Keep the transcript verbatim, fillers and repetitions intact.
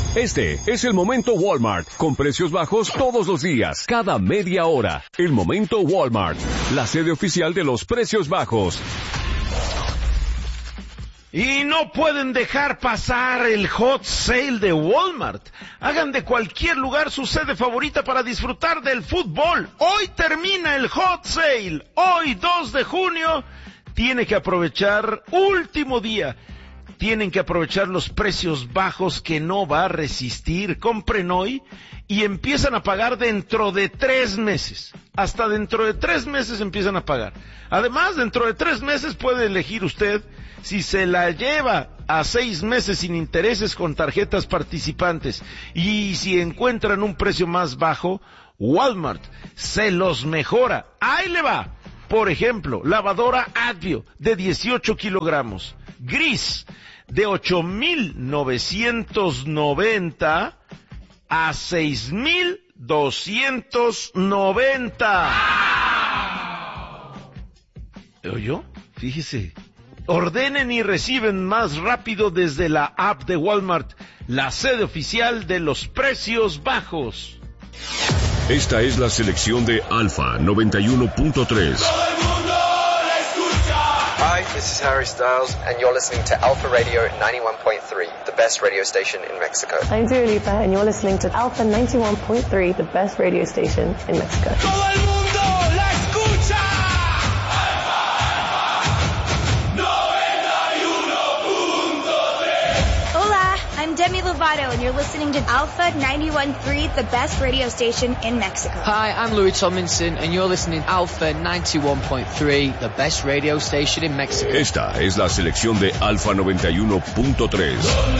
Este es el Momento Walmart, con precios bajos todos los días, cada media hora. El Momento Walmart, la sede oficial de los precios bajos. Y no pueden dejar pasar el Hot Sale de Walmart. Hagan de cualquier lugar su sede favorita para disfrutar del fútbol. Hoy termina el Hot Sale. Hoy, dos de junio, tiene que aprovechar, último día. Tienen que aprovechar los precios bajos que no va a resistir. Compren hoy y empiezan a pagar dentro de tres meses. Hasta dentro de tres meses empiezan a pagar. Además, dentro de tres meses puede elegir usted si se la lleva a seis meses sin intereses con tarjetas participantes. Y si encuentran un precio más bajo, Walmart se los mejora. Ahí le va. Por ejemplo, lavadora Advio de dieciocho kilogramos. Gris de ocho mil novecientos noventa a seis mil doscientos noventa. ¿Oyó? Fíjese. Ordenen y reciben más rápido desde la app de Walmart, la sede oficial de los precios bajos. Esta es la selección de Alfa noventa y uno punto tres. Hi, this is Harry Styles, and you're listening to Alpha Radio ninety-one point three, the best radio station in Mexico. I'm Dua Lipa, and you're listening to Alpha ninety-one point three, the best radio station in Mexico. ¡Todo el mundo la escucha! noventa y uno punto tres. Hola, I'm Demi Lovato, and you're listening to Alpha ninety-one point three, the best radio station in Mexico. Hi, I'm Louis Tomlinson, and you're listening to Alpha ninety-one point three, the best radio station in Mexico. Esta es la selección de Alfa noventa y uno punto tres.